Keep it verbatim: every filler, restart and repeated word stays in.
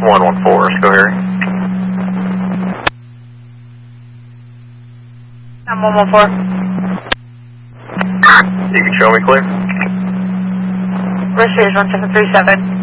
one one four, Schoharie. I'm one one four. You can show me clear. Wrist is one seven three seven.